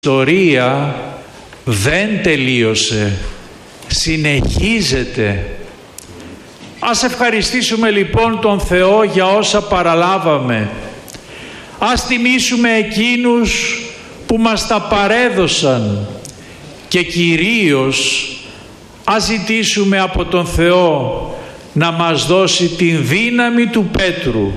ιστορία δεν τελείωσε, συνεχίζεται. Ας ευχαριστήσουμε λοιπόν τον Θεό για όσα παραλάβαμε. Ας τιμήσουμε εκείνους που μας τα παρέδωσαν και κυρίως ας ζητήσουμε από τον Θεό να μας δώσει την δύναμη του Πέτρου,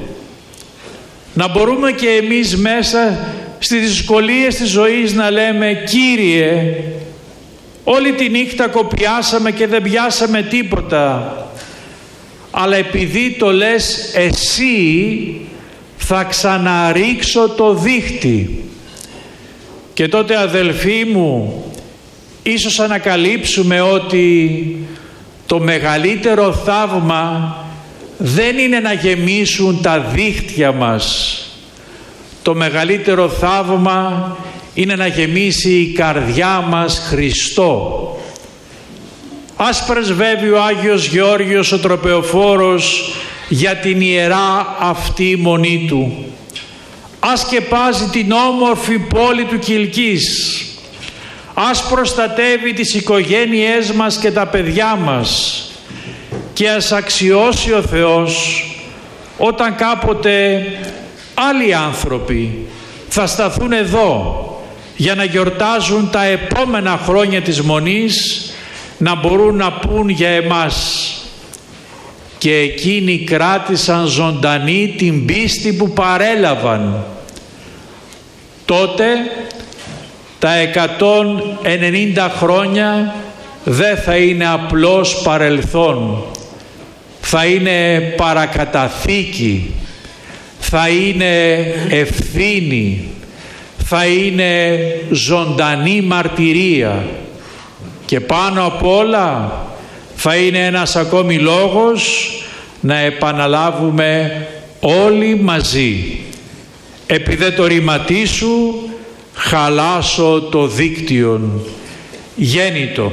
να μπορούμε και εμείς μέσα στις δυσκολίες της ζωής να λέμε: Κύριε, όλη τη νύχτα κοπιάσαμε και δεν πιάσαμε τίποτα, αλλά επειδή το λες εσύ θα ξαναρίξω το δίχτυ. Και τότε, αδελφοί μου, ίσως ανακαλύψουμε ότι το μεγαλύτερο θαύμα δεν είναι να γεμίσουν τα δίχτυα μας. Το μεγαλύτερο θαύμα είναι να γεμίσει η καρδιά μας Χριστό. Ας πρεσβεύει ο Άγιος Γεώργιος ο Τροπεοφόρος για την ιερά αυτή μονή του. Ας σκεπάζει την όμορφη πόλη του Κιλκής. Ας προστατεύει τις οικογένειές μας και τα παιδιά μας. Και ας αξιώσει ο Θεός όταν κάποτε άλλοι άνθρωποι θα σταθούν εδώ για να γιορτάζουν τα επόμενα χρόνια της Μονής, να μπορούν να πούν για εμάς: και εκείνοι κράτησαν ζωντανή την πίστη που παρέλαβαν. Τότε τα 190 χρόνια δεν θα είναι απλώς παρελθόν, θα είναι παρακαταθήκη, θα είναι ευθύνη, θα είναι ζωντανή μαρτυρία και πάνω απ' όλα θα είναι ένας ακόμη λόγος να επαναλάβουμε όλοι μαζί: επί δε το ρήματί σου χαλάσω το δίκτυον. Γέννητο.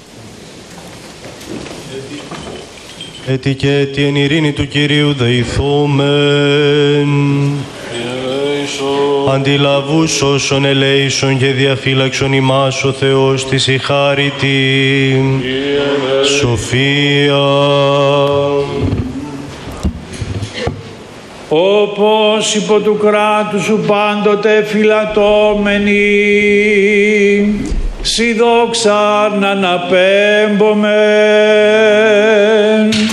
Έτι και την ειρήνη του Κυρίου δεηθούμεν. Αντιλαβούς όσων ελέησον και διαφύλαξον ημάς ο Θεός της η χάριτη σοφία. Όπως υπό του κράτους σου πάντοτε φυλατώμενοι, σοι δόξα να αναπέμπομεν.